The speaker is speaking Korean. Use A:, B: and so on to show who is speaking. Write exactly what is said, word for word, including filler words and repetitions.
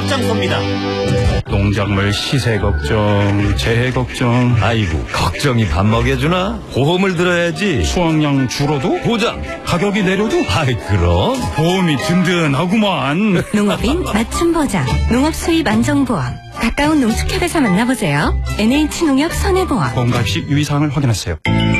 A: 앞장섭니다.
B: 농작물 시세 걱정, 재해 걱정.
C: 아이고, 걱정이 밥 먹여주나? 보험을 들어야지.
B: 수확량 줄어도?
C: 보장.
B: 가격이 내려도?
C: 아이, 그럼.
B: 보험이 든든하구만.
D: 농업인 맞춤 보장, 농업 수입 안정보험. 가까운 농축협에서 만나보세요. 엔에이치농협 손해보험.
B: 보험가입 시 유의사항을 확인하세요.